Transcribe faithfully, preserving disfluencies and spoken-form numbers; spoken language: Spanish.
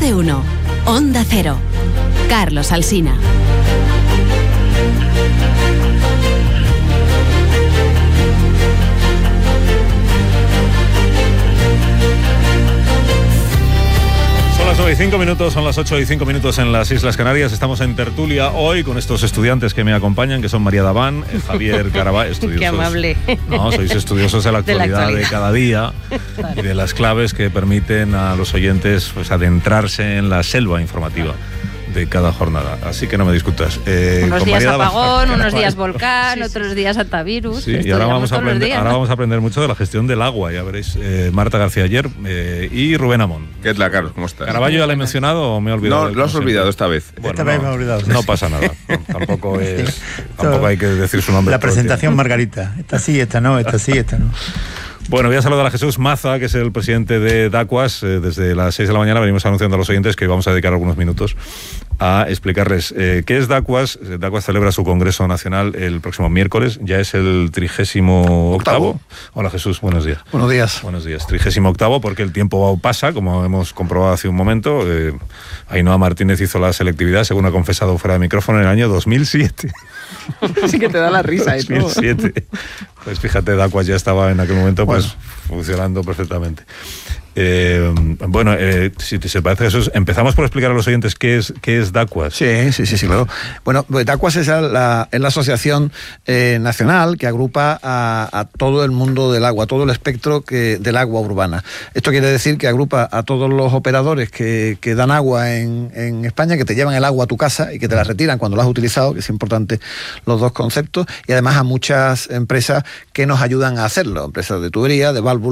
de uno. Onda Cero. Carlos Alsina. Son las nueve y cinco minutos, son las ocho y cinco minutos en las Islas Canarias. Estamos en tertulia hoy con estos estudiantes que me acompañan, que son María Daván, Javier Caraballo, estudiosos. Qué amable. No, sois estudiosos de la actualidad de, la actualidad. de cada día y de las claves que permiten a los oyentes pues adentrarse en la selva informativa de cada jornada. Así que no me discutas. Eh, unos días María apagón, Daván, unos días volcán, sí, sí. otros días antivirus. Sí, y ahora vamos, a aprender, ahora vamos a aprender mucho de la gestión del agua, ya veréis. Eh, Marta García Ayer eh, y Rubén Amón. ¿Qué tal, Carlos? ¿Cómo estás? ¿Caraballo ya lo he mencionado o me he olvidado? No, lo has olvidado esta vez. Bueno, esta vez no, me he olvidado. No pasa nada. No, tampoco es, tampoco hay que decir su nombre. La presentación Margarita. Esta sí, esta no, esta sí, esta no. Bueno, voy a saludar a Jesús Maza, que es el presidente de Dacuas. Eh, desde las seis de la mañana venimos anunciando a los oyentes que vamos a dedicar algunos minutos a explicarles eh, qué es Dacuas. Dacuas celebra su Congreso Nacional el próximo miércoles. Ya es el trigésimo octavo. Hola Jesús, buenos días. Buenos días. Buenos días. Trigésimo octavo, porque el tiempo pasa, como hemos comprobado hace un momento. Eh, Ainhoa Martínez hizo la selectividad, según ha confesado fuera de micrófono, en el año dos mil siete. Sí que te da la risa eso. dos mil siete. Pues fíjate, Dacuas ya estaba en aquel momento pues bueno. funcionando perfectamente. Eh, bueno, eh, si te parece, Jesús, empezamos por explicar a los oyentes qué es qué es Dacuas. Sí, sí, sí, sí, claro. Bueno, pues Dacuas es la, es la asociación eh, nacional que agrupa a, a todo el mundo del agua, todo el espectro que, del agua urbana. Esto quiere decir que agrupa a todos los operadores que, que dan agua en, en España, que te llevan el agua a tu casa y que te la retiran cuando la has utilizado, que es importante los dos conceptos, y además a muchas empresas que nos ayudan a hacerlo, empresas de tubería, de válvulas,